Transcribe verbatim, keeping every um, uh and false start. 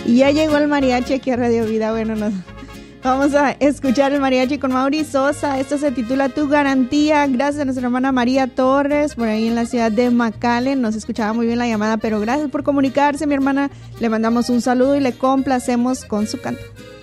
Y ya llegó el mariachi aquí a Radio Vida. Bueno, nos vamos a escuchar el mariachi con Mauri Sosa. Esto se titula Tu Garantía. Gracias a nuestra hermana María Torres, por ahí en la ciudad de McAllen. Nos escuchaba muy bien la llamada, pero gracias por comunicarse, mi hermana. Le mandamos un saludo y le complacemos con su canto.